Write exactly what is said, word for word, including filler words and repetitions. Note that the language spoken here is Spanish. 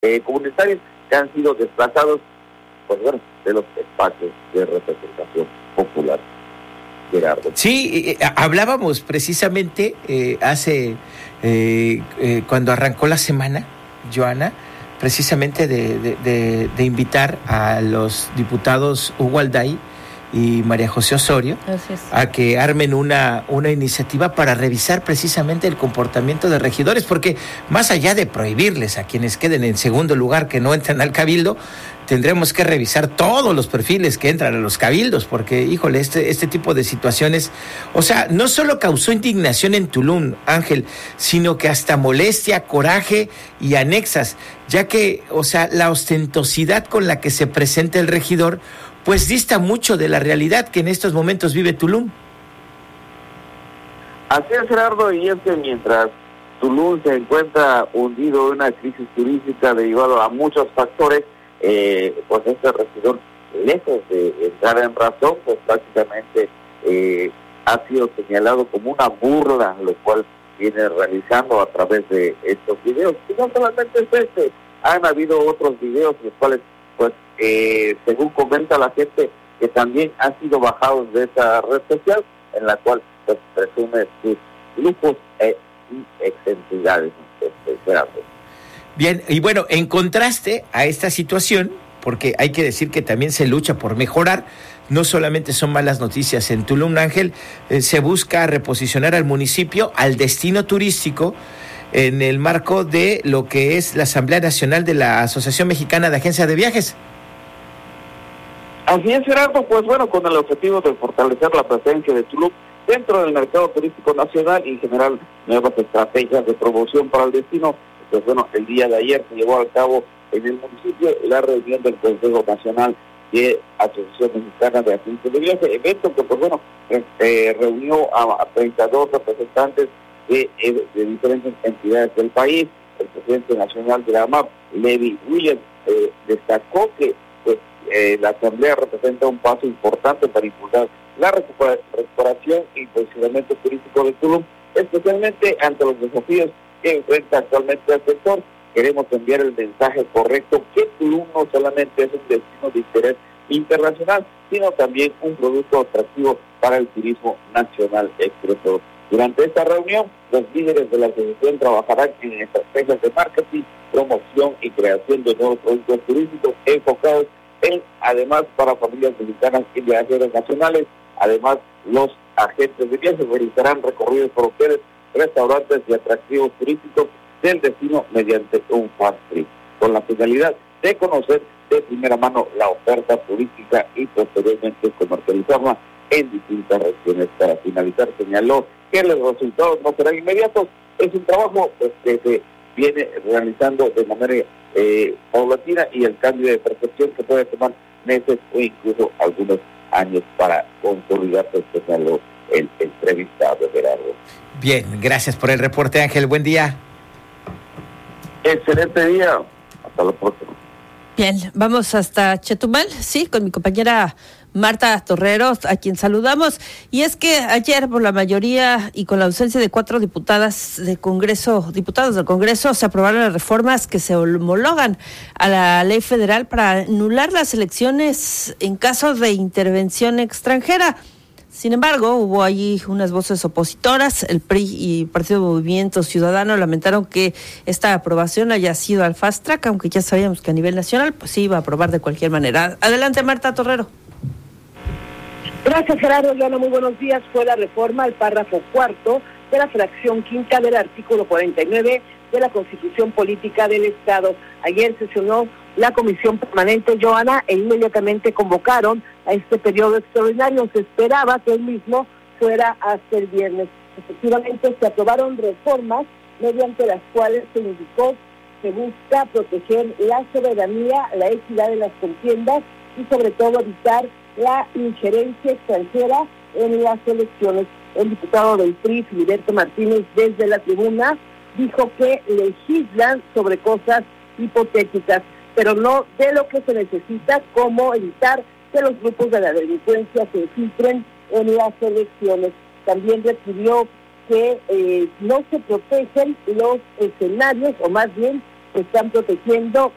eh, comunitarios que han sido desplazados, pues bueno, de los espacios de representación popular. Gerardo. Sí, eh, hablábamos precisamente eh, hace, eh, eh, cuando arrancó la semana, Joana, precisamente de, de, de, de invitar a los diputados Hugo Alday y María José Osorio a que armen una, una iniciativa para revisar precisamente el comportamiento de regidores, porque más allá de prohibirles a quienes queden en segundo lugar que no entren al cabildo, tendremos que revisar todos los perfiles que entran a los cabildos, porque, híjole, este, este tipo de situaciones, o sea, no solo causó indignación en Tulum, Ángel, sino que hasta molestia, coraje y anexas, ya que, o sea, la ostentosidad con la que se presenta el regidor, pues dista mucho de la realidad que en estos momentos vive Tulum. Así es, Gerardo, y es que mientras Tulum se encuentra hundido en una crisis turística derivada a muchos factores, eh, pues este regidor, lejos de entrar en razón, pues prácticamente eh, ha sido señalado como una burla, lo cual viene realizando a través de estos videos. Y no solamente es este, han habido otros videos los cuales, pues, eh, según comenta la gente, que también han sido bajados de esa red social, en la cual pues presume sus lujos e excentricidades. Bien, y bueno, en contraste a esta situación, porque hay que decir que también se lucha por mejorar, no solamente son malas noticias en Tulum, Ángel, eh, se busca reposicionar al municipio, al destino turístico, en el marco de lo que es la Asamblea Nacional de la Asociación Mexicana de Agencias de Viajes. Así es, Gerardo, pues bueno, con el objetivo de fortalecer la presencia de Tulum dentro del mercado turístico nacional y generar nuevas estrategias de promoción para el destino, pues bueno, el día de ayer se llevó a cabo en el municipio la reunión del Consejo Nacional de Asociación Mexicana de Agencias de Viajes, evento que pues bueno, eh, reunió a, a treinta y dos representantes de, de diferentes entidades del país. El presidente nacional de la A M A P, Levi Williams, eh, destacó que pues eh, la Asamblea representa un paso importante para impulsar la recupera- recuperación y posicionamiento turístico de Tulum, especialmente ante los desafíos que enfrenta actualmente el sector. Queremos enviar el mensaje correcto que Tulum no solamente es un destino de interés internacional, sino también un producto atractivo para el turismo nacional, expresó. Durante esta reunión, los líderes de la asociación trabajarán en estrategias de marketing, promoción y creación de nuevos productos turísticos enfocados en, además, para familias mexicanas y viajeros nacionales. Además, los agentes de viajes realizarán recorridos por hoteles, restaurantes y atractivos turísticos del destino mediante un fast trip, con la finalidad de conocer de primera mano la oferta turística y posteriormente comercializarla en distintas regiones. Para finalizar, señaló que los resultados no serán inmediatos, es un trabajo pues, que se viene realizando de manera eh, paulatina y el cambio de percepción que puede tomar meses o incluso algunos años para consolidarse, señaló el entrevistado, Gerardo. Bien, gracias por el reporte, Ángel, buen día. Excelente día, hasta la próxima. Bien, vamos hasta Chetumal, sí, con mi compañera Marta Torreros, a quien saludamos. Y es que ayer, por la mayoría y con la ausencia de cuatro diputadas de Congreso, diputados del Congreso, se aprobaron las reformas que se homologan a la ley federal para anular las elecciones en caso de intervención extranjera. Sin embargo, hubo allí unas voces opositoras. El P R I y Partido Movimiento Ciudadano lamentaron que esta aprobación haya sido al fast track, aunque ya sabíamos que a nivel nacional pues sí iba a aprobar de cualquier manera. Adelante, Marta Torrero. Gracias, Gerardo. Diana, muy buenos días. Fue la reforma al párrafo cuarto de la fracción quinta del artículo cuarenta y nueve de la Constitución Política del Estado. Ayer sesionó la Comisión Permanente, Joana, e inmediatamente convocaron a este periodo extraordinario. Se esperaba que el mismo fuera hasta el viernes. Efectivamente, se aprobaron reformas mediante las cuales se indicó que busca proteger la soberanía, la equidad de las contiendas y sobre todo evitar la injerencia extranjera en las elecciones. El diputado del P R I, Filiberto Martínez, desde la tribuna, dijo que legislan sobre cosas hipotéticas, pero no de lo que se necesita, como evitar que los grupos de la delincuencia se infiltren en las elecciones. También refirió que eh, no se protegen los escenarios, o más bien se están protegiendo